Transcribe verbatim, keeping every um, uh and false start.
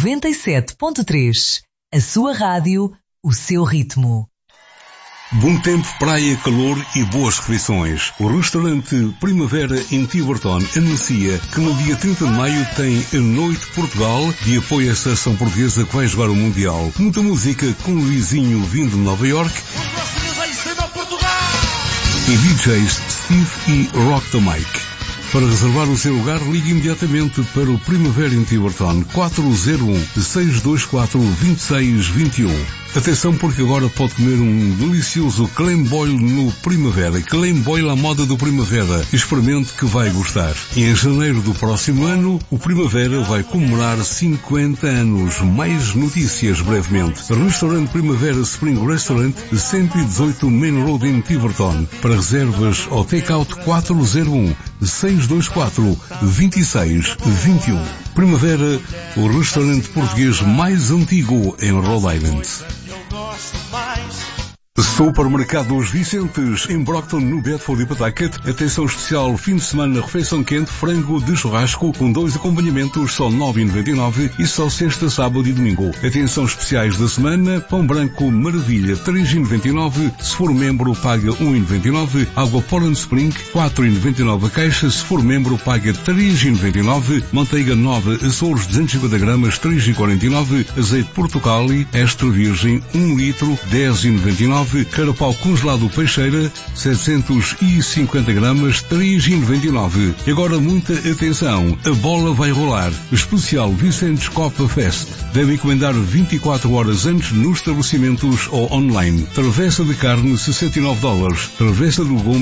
noventa e sete ponto três. A sua rádio, o seu ritmo. Bom tempo, praia, calor e boas refeições. O restaurante Primavera em Tiverton anuncia que no dia trinta de maio tem a Noite Portugal, de apoio à seleção portuguesa que vai jogar o Mundial. Muita música com o Luizinho vindo de Nova York e D Js Steve e Rock the Mike. Para reservar o seu lugar, ligue imediatamente para o Primavera em Tiverton quatro zero um, seis dois quatro, dois seis dois um. Atenção, porque agora pode comer um delicioso clam boil no Primavera. Clam boil à moda do Primavera. Experimente que vai gostar. E em janeiro do próximo ano, o Primavera vai comemorar cinquenta anos. Mais notícias brevemente. Restaurante Primavera Spring Restaurant, cento e dezoito Main Road em Tiverton. Para reservas ou take-out quatro zero um, seis dois quatro, dois seis dois um. Primavera, o restaurante português mais antigo em Rhode Island. Supermercados Vicentes, em Brockton, no Bedford e Pawtucket. Atenção especial, fim de semana, refeição quente, frango de churrasco, com dois acompanhamentos, só nove reais e noventa e nove centavos e só sexta, sábado e domingo. Atenção especiais da semana, pão branco Maravilha, três reais e noventa e nove centavos, se for membro paga um real e noventa e nove centavos, água Poland Spring, quatro reais e noventa e nove centavos a caixa, se for membro paga três reais e noventa e nove centavos, manteiga nove, Açores duzentos e cinquenta gramas, três reais e quarenta e nove centavos, azeite Portocali, extra virgem, um litro, dez reais e noventa e nove centavos, carapau congelado Peixeira, setecentos e cinquenta gramas, três reais e noventa e nove centavos. E agora muita atenção, a bola vai rolar. Especial Vicentes Copa Fest. Deve encomendar vinte e quatro horas antes nos estabelecimentos ou online. Travessa de carne, sessenta e nove dólares. Travessa do legume,